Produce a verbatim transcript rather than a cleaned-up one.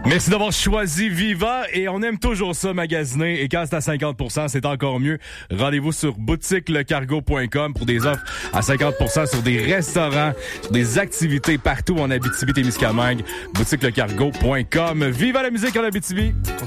Merci d'avoir choisi Viva et on aime toujours ça, magasiner. Et quand c'est à cinquante pour cent, c'est encore mieux. Rendez-vous sur boutique le cargo point com pour des offres à cinquante pour cent sur des restaurants, sur des activités partout en Abitibi-Témiscamingue. boutique le cargo point com. Viva la musique en Abitibi!